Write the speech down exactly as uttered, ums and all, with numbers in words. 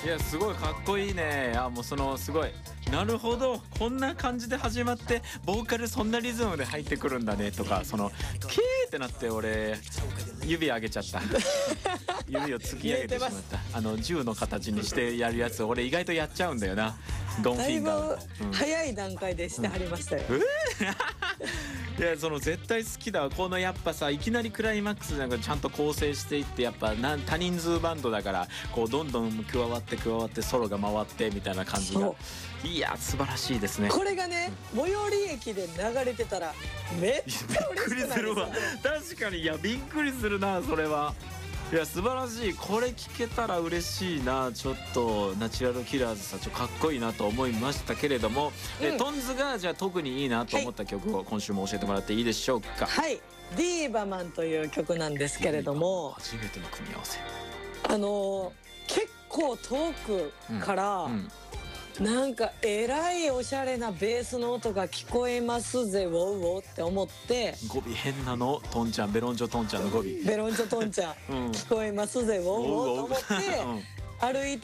いやすごいかっこいいね。あもうそのすごいなるほどこんな感じで始まってボーカルそんなリズムで入ってくるんだねとかそのキーってなって俺指上げちゃった指を突き上げてしまったあの銃の形にしてやるやつ俺意外とやっちゃうんだよな。ドンフだいぶィンガー、うん、 早い段階でしてはりましたよ、うんいやその絶対好きだわこのやっぱさいきなりクライマックスなんかちゃんと構成していってやっぱなん多人数バンドだからこうどんどん加わって加わってソロが回ってみたいな感じがいや素晴らしいですね。 これがね最寄り駅で流れてたらめっちゃ嬉しくないですか。 びっくりするわ確かにいやびっくりするなそれは。いや素晴らしいこれ聞けたら嬉しいな。ちょっとナチュラルキラーズさんちょっとかっこいいなと思いましたけれども、うん、えトンズがじゃあ特にいいなと思った曲を今週も教えてもらっていいでしょうか。 はいディーバマンという曲なんですけれども初めての組み合わせあのー、結構遠くから、うんうんなんかえらいおしゃれなベースの音が聞こえますぜウォウウォって思って語尾変なのトンちゃんベロンジョトンちゃんの語尾ベロンジョトンちゃん、うん、聞こえますぜウォウウォと思って歩いて